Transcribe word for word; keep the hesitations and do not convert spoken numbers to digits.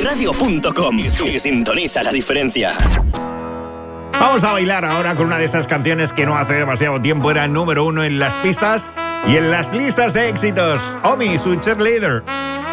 radio punto com y sintoniza la diferencia. Vamos a bailar ahora con una de esas canciones que no hace demasiado tiempo era número uno en las pistas y en las listas de éxitos. Omi, su cheerleader.